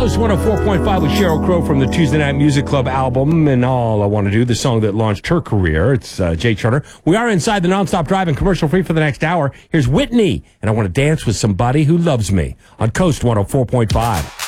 Coast 104.5 with Sheryl Crow from the Tuesday Night Music Club album, and All I Want to Do, the song that launched her career. It's Jay Charter. We are inside the Nonstop Drive and commercial free for the next hour. Here's Whitney, and I Want to Dance with Somebody Who Loves Me on Coast 104.5.